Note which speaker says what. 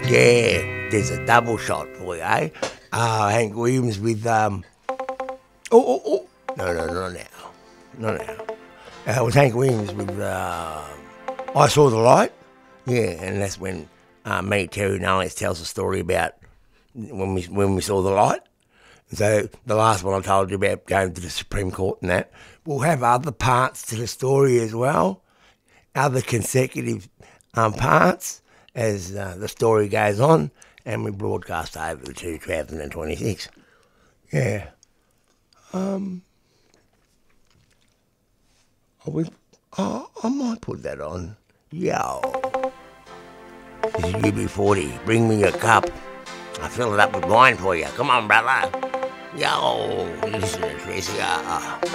Speaker 1: Yeah, there's a double shot for you, eh? Hank Williams with, No, not now. Not now. It was Hank Williams with, I Saw the Light. Yeah, and that's when me, Terry Nullis tells a story about when we saw the light. So the last one I told you about going to the Supreme Court and that, we'll have other parts to the story as well, other consecutive parts as the story goes on, and we broadcast over to 2026. Yeah. I might put that on. Yo. This is UB40. Bring me a cup. I fill it up with wine for you. Come on, brother. Yo, listen to Tricia.